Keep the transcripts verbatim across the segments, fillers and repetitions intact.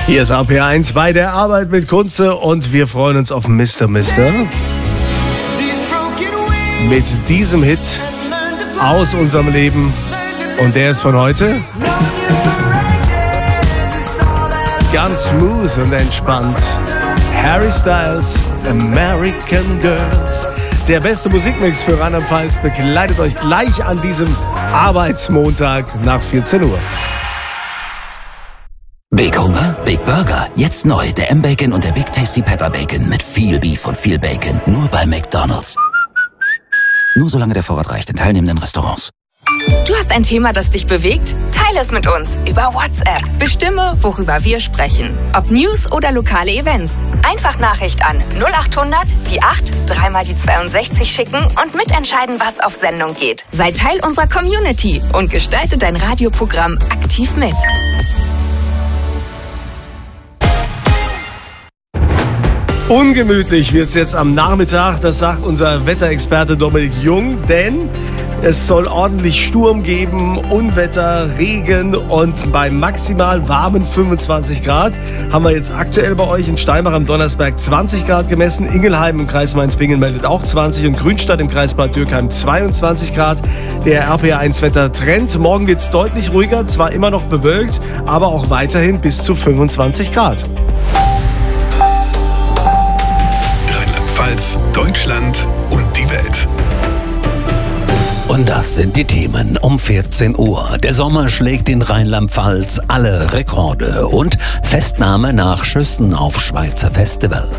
Hier ist A P eins bei der Arbeit mit Kunze und wir freuen uns auf Mister Mister mit diesem Hit aus unserem Leben. Und der ist von heute ganz smooth und entspannt. Harry Styles, American Girls. Der beste Musikmix für Rheinland-Pfalz begleitet euch gleich an diesem Arbeitsmontag nach vierzehn Uhr. Big Hunger? Big Burger. Jetzt neu, der M-Bacon und der Big Tasty Pepper Bacon mit viel Beef und viel Bacon. Nur bei McDonald's. Nur solange der Vorrat reicht in teilnehmenden Restaurants. Du hast ein Thema, das dich bewegt? Teile es mit uns über WhatsApp. Bestimme, worüber wir sprechen. Ob News oder lokale Events. Einfach Nachricht an null acht hundert, die acht, dreimal die zweiundsechzig schicken und mitentscheiden, was auf Sendung geht. Sei Teil unserer Community und gestalte dein Radioprogramm aktiv mit. Ungemütlich wird's jetzt am Nachmittag, das sagt unser Wetterexperte Dominik Jung, denn es soll ordentlich Sturm geben, Unwetter, Regen und bei maximal warmen fünfundzwanzig Grad haben wir jetzt aktuell bei euch in Steinbach am Donnersberg zwanzig Grad gemessen, Ingelheim im Kreis Mainz-Bingen meldet auch zwanzig und Grünstadt im Kreis Bad Dürkheim zweiundzwanzig Grad. Der R P R eins Wettertrend, morgen wird's deutlich ruhiger, zwar immer noch bewölkt, aber auch weiterhin bis zu fünfundzwanzig Grad. Rheinland-Pfalz, Deutschland und die Welt. Und das sind die Themen um vierzehn Uhr. Der Sommer schlägt in Rheinland-Pfalz alle Rekorde und Festnahme nach Schüssen auf Schweizer Festival.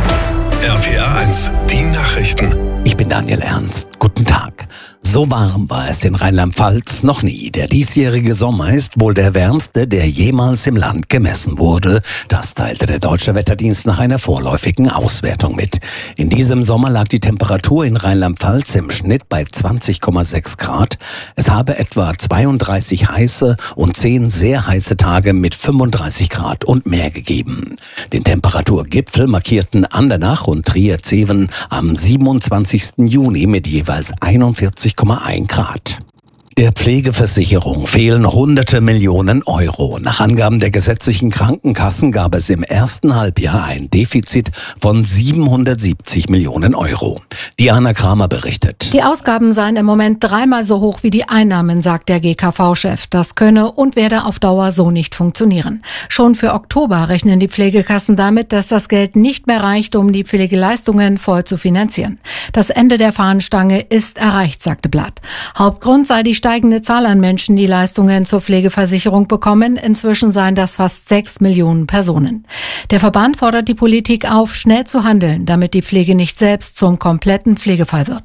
R P R eins, die Nachrichten. Ich bin Daniel Ernst. Guten Tag. So warm war es in Rheinland-Pfalz noch nie. Der diesjährige Sommer ist wohl der wärmste, der jemals im Land gemessen wurde. Das teilte der Deutsche Wetterdienst nach einer vorläufigen Auswertung mit. In diesem Sommer lag die Temperatur in Rheinland-Pfalz im Schnitt bei zwanzig Komma sechs Grad. Es habe etwa zweiunddreißig heiße und zehn sehr heiße Tage mit fünfunddreißig Grad und mehr gegeben. Den Temperaturgipfel markierten Andernach und Trier-Zeven am siebenundzwanzigsten Juni mit jeweils einundvierzig Komma eins Grad. Der Pflegeversicherung fehlen hunderte Millionen Euro. Nach Angaben der gesetzlichen Krankenkassen gab es im ersten Halbjahr ein Defizit von siebenhundertsiebzig Millionen Euro. Diana Kramer berichtet. Die Ausgaben seien im Moment dreimal so hoch wie die Einnahmen, sagt der G K V-Chef. Das könne und werde auf Dauer so nicht funktionieren. Schon für Oktober rechnen die Pflegekassen damit, dass das Geld nicht mehr reicht, um die Pflegeleistungen voll zu finanzieren. Das Ende der Fahnenstange ist erreicht, sagte Blatt. Hauptgrund sei die steigende Zahl an Menschen, die Leistungen zur Pflegeversicherung bekommen. Inzwischen seien das fast sechs Millionen Personen. Der Verband fordert die Politik auf, schnell zu handeln, damit die Pflege nicht selbst zum kompletten Pflegefall wird.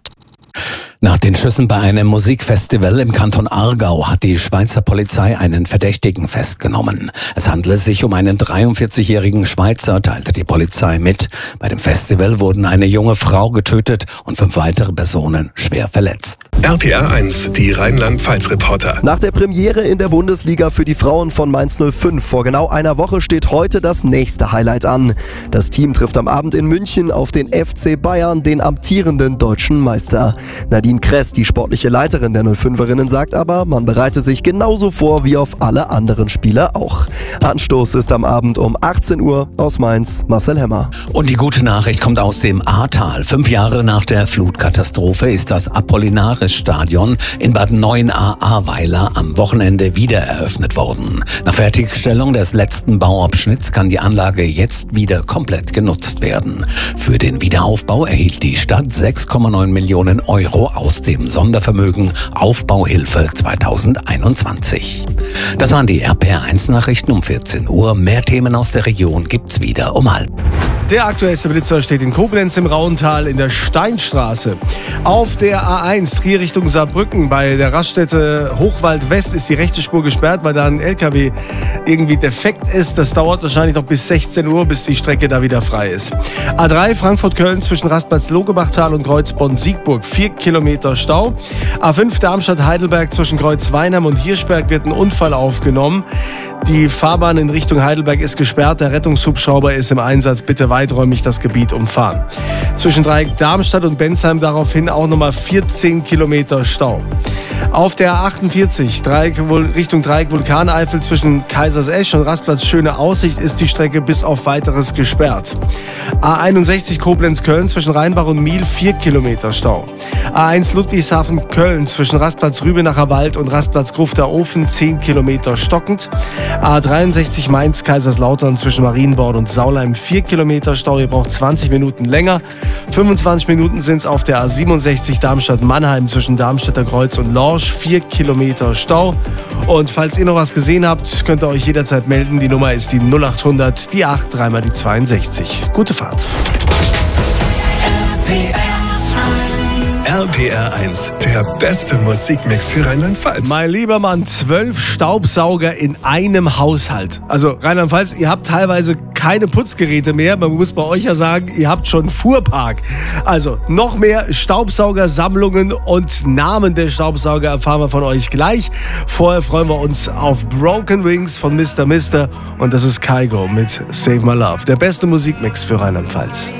Nach den Schüssen bei einem Musikfestival im Kanton Aargau hat die Schweizer Polizei einen Verdächtigen festgenommen. Es handele sich um einen dreiundvierzigjährigen Schweizer, teilte die Polizei mit. Bei dem Festival wurden eine junge Frau getötet und fünf weitere Personen schwer verletzt. R P R eins, die Rheinland-Pfalz-Reporter. Nach der Premiere in der Bundesliga für die Frauen von Mainz null fünf vor genau einer Woche steht heute das nächste Highlight an. Das Team trifft am Abend in München auf den F C Bayern, den amtierenden deutschen Meister. Nadine Kress, die sportliche Leiterin der null fünferinnen, sagt aber, man bereite sich genauso vor wie auf alle anderen Spiele auch. Anstoß ist am Abend um achtzehn Uhr. Aus Mainz, Marcel Hemmer. Und die gute Nachricht kommt aus dem Ahrtal. Fünf Jahre nach der Flutkatastrophe ist das Apollinaris-Stadion in Bad Neuenahr-Ahrweiler am Wochenende wieder eröffnet worden. Nach Fertigstellung des letzten Bauabschnitts kann die Anlage jetzt wieder komplett genutzt werden. Für den Wiederaufbau erhielt die Stadt sechs Komma neun Millionen Euro aus dem Sondervermögen Aufbauhilfe zweitausendeinundzwanzig. Das waren die R P R eins Nachrichten um vierzehn Uhr. Mehr Themen aus der Region gibt's wieder um halb. Der aktuellste Blitzer steht in Koblenz im Rauental in der Steinstraße. Auf der A eins Trier Richtung Saarbrücken bei der Raststätte Hochwald West ist die rechte Spur gesperrt, weil da ein L K W irgendwie defekt ist. Das dauert wahrscheinlich noch bis sechzehn Uhr, bis die Strecke da wieder frei ist. A drei Frankfurt-Köln zwischen Rastplatz Logebachtal und Kreuzbonn-Siegburg. Vier Kilometer Stau. A fünf Darmstadt-Heidelberg zwischen Kreuz-Weinheim und Hirschberg wird ein Unfall aufgenommen. Die Fahrbahn in Richtung Heidelberg ist gesperrt. Der Rettungshubschrauber ist im Einsatz. Bitte weiträumig das Gebiet umfahren. Zwischen Dreieck Darmstadt und Bensheim daraufhin auch nochmal vierzehn Kilometer Stau. Auf der A achtundvierzig Dreieck, Richtung Dreieck Vulkaneifel zwischen Kaisersesch und Rastplatz Schöne Aussicht ist die Strecke bis auf weiteres gesperrt. A einundsechzig Koblenz-Köln zwischen Rheinbach und Miel vier Kilometer Stau. A eins Ludwigshafen-Köln zwischen Rastplatz Rübenacher Wald und Rastplatz Grufter Ofen zehn Kilometer stockend. A dreiundsechzig Mainz-Kaiserslautern zwischen Marienborn und Saulheim vier Kilometer Stau. Ihr braucht zwanzig Minuten länger. fünfundzwanzig Minuten sind es auf der A siebenundsechzig Darmstadt-Mannheim zwischen Darmstädter Kreuz und Lorsch vier Kilometer Stau. Und falls ihr noch was gesehen habt, könnt ihr euch jederzeit melden. Die Nummer ist die null achthundert, die acht, dreimal die zweiundsechzig. Gute Fahrt. R P R eins, der beste Musikmix für Rheinland-Pfalz. Mein lieber Mann, zwölf Staubsauger in einem Haushalt. Also Rheinland-Pfalz, ihr habt teilweise keine Putzgeräte mehr. Man muss bei euch ja sagen, ihr habt schon Fuhrpark. Also noch mehr Staubsaugersammlungen und Namen der Staubsauger erfahren wir von euch gleich. Vorher freuen wir uns auf Broken Wings von Mister Mister und das ist Kygo mit Save My Love. Der beste Musikmix für Rheinland-Pfalz.